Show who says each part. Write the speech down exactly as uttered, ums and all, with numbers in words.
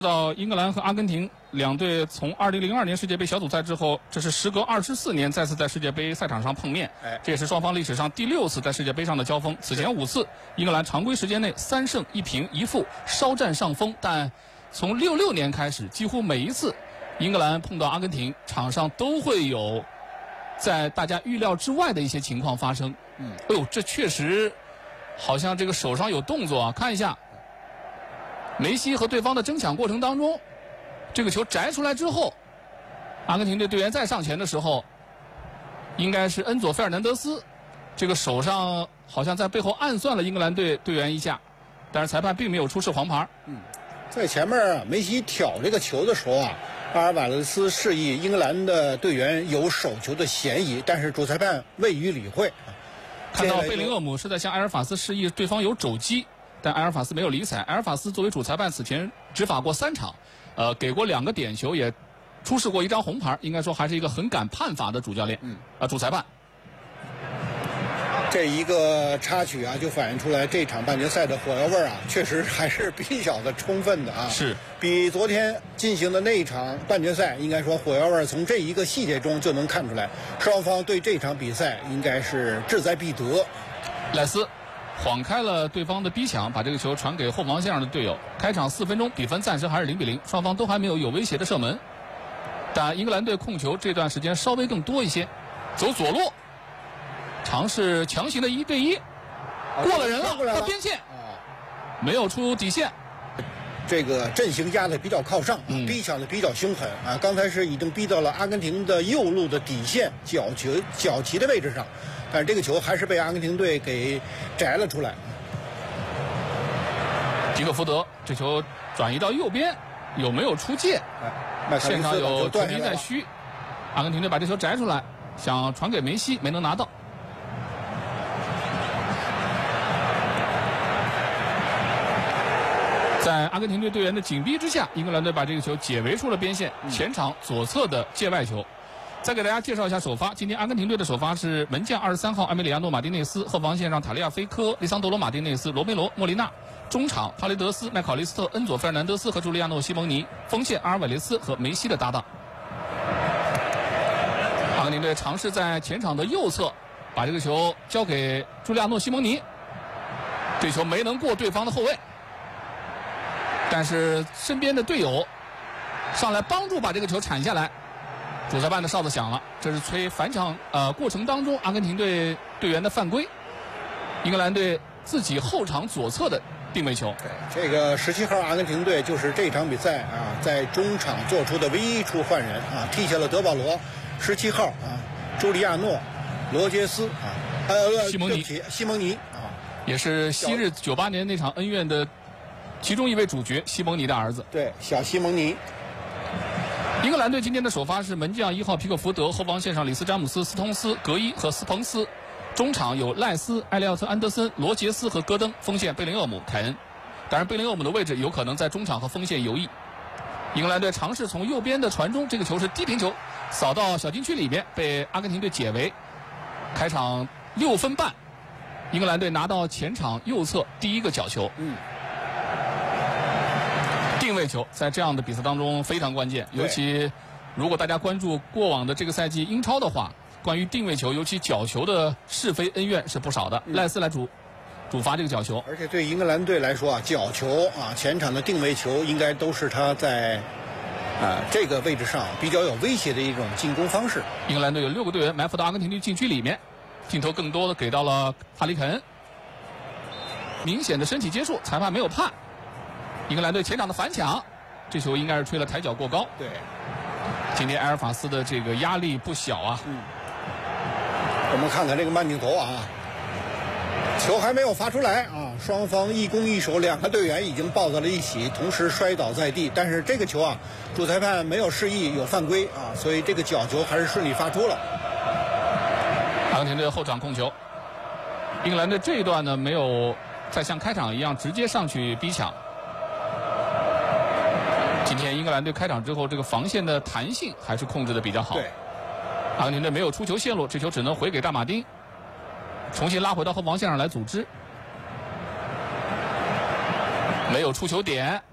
Speaker 1: 到英格兰和阿根廷两队从二零零二年世界杯小组赛之后，这是时隔二十四年再次在世界杯赛场上碰面。
Speaker 2: 哎，
Speaker 1: 这也是双方历史上第六次在世界杯上的交锋。此前五次，英格兰常规时间内三胜一平一负，稍占上风。但从六六年开始，几乎每一次英格兰碰到阿根廷，场上都会有在大家预料之外的一些情况发生。
Speaker 2: 嗯，
Speaker 1: 哎呦，这确实好像这个手上有动作啊！看一下。梅西和对方的争抢过程当中，这个球摘出来之后，阿根廷队队员再上前的时候，应该是恩佐·费尔南德斯，这个手上好像在背后暗算了英格兰队队员一下，但是裁判并没有出示黄牌。
Speaker 2: 嗯，在前面啊，梅西挑这个球的时候啊，阿尔瓦雷斯示意英格兰的队员有手球的嫌疑，但是主裁判未予理会。
Speaker 1: 看到贝林厄姆是在向埃尔法斯示意对方有肘击。但埃尔法斯没有理睬。埃尔法斯作为主裁判，此前执法过三场，呃，给过两个点球，也出示过一张红牌，应该说还是一个很敢判罚的主教练。嗯，啊，主裁判。
Speaker 2: 这一个插曲啊，就反映出来这场半决赛的火药味儿啊，确实还是比较的充分的啊。
Speaker 1: 是。
Speaker 2: 比昨天进行的那一场半决赛，应该说火药味儿从这一个细节中就能看出来，双方对这场比赛应该是志在必得。
Speaker 1: 赖斯。晃开了对方的逼抢，把这个球传给后防线上的队友。开场四分钟，比分暂时还是零比零，双方都还没有有威胁的射门。但英格兰队控球这段时间稍微更多一些，走左路，尝试强行的一对一，过了人了，到边线，没有出底线。
Speaker 2: 这个阵型压得比较靠上，
Speaker 1: 嗯、
Speaker 2: 逼抢的比较凶狠啊！刚才是已经逼到了阿根廷的右路的底线角球角旗的位置上。但是这个球还是被阿根廷队给摘了出来。
Speaker 1: 皮克福德这球转移到右边，有没有出界？
Speaker 2: 哎，
Speaker 1: 现场有球迷在嘘。阿根廷队把这球摘出来，想传给梅西，没能拿到。在阿根廷队队员的紧逼之下，英格兰队把这个球解围出了边线，前场左侧的界外球。再给大家介绍一下首发。今天阿根廷队的首发是门将二十三号埃梅里亚诺·马丁内斯，后防线上塔利亚菲科、利桑德罗·马丁内斯、罗梅罗·莫利纳，中场帕雷德斯、麦考利斯特、恩佐·费尔南德斯和朱利亚诺·西蒙尼，锋线阿尔瓦雷斯和梅西的搭档。阿根廷队尝试在前场的右侧把这个球交给朱利亚诺·西蒙尼，这球没能过对方的后卫，但是身边的队友上来帮助把这个球铲下来。主裁判的哨子响了，这是吹反抢呃过程当中阿根廷队队员的犯规，英格兰队自己后场左侧的定位球。
Speaker 2: 对，这个十七号阿根廷队就是这场比赛啊，在中场做出的唯一一处换人啊，替下了德保罗，十七号啊，朱利亚诺、罗杰斯啊，呃，
Speaker 1: 西蒙尼，
Speaker 2: 西蒙尼啊，
Speaker 1: 也是昔日九八年那场恩怨的其中一位主角，西蒙尼的儿子。
Speaker 2: 对，小西蒙尼。
Speaker 1: 英格兰队今天的首发是门将一号皮克福德，后防线上里斯詹姆斯、斯通斯、格伊和斯彭斯，中场有赖斯、埃利奥特、安德森、罗杰斯和戈登，锋线贝林厄姆、凯恩。当然，贝林厄姆的位置有可能在中场和锋线游弋。英格兰队尝试从右边的传中，这个球是低平球，扫到小禁区里面，被阿根廷队解围。开场六分半，英格兰队拿到前场右侧第一个角球。嗯。定位球在这样的比赛当中非常关键，尤其如果大家关注过往的这个赛季英超的话，关于定位球，尤其角球的是非恩怨是不少的。嗯、赖斯来主主罚这个角球，
Speaker 2: 而且对英格兰队来说啊，角球啊，前场的定位球应该都是他在啊这个位置上比较有威胁的一种进攻方式。
Speaker 1: 英格兰队有六个队员埋伏到阿根廷队禁区里面，镜头更多的给到了哈里肯，明显的身体接触，裁判没有判。英格兰队前场的反抢，这球应该是吹了抬脚过高。
Speaker 2: 对，
Speaker 1: 今天埃尔法斯的这个压力不小啊。
Speaker 2: 嗯，我们看看这个慢镜头啊，球还没有发出来啊，双方一攻一守，两个队员已经抱在了一起，同时摔倒在地。但是这个球啊，主裁判没有示意有犯规啊，所以这个角球还是顺利发出了。
Speaker 1: 阿根廷队后场控球，英格兰队这一段呢没有再像开场一样直接上去逼抢。今天英格兰队开场之后，这个防线的弹性还是控制的比较好。
Speaker 2: 对，
Speaker 1: 阿根廷队没有出球线路，这球只能回给大马丁，重新拉回到后防线上来组织。没有出球点，